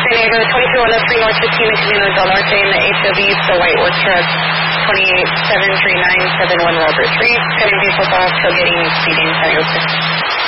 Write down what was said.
San Diego, 2203 North 15 in Camino del Norte, in the HOV, the white work truck, 2873971 Robert Street, cutting vehicles off, tailgating, speeding, San Diego.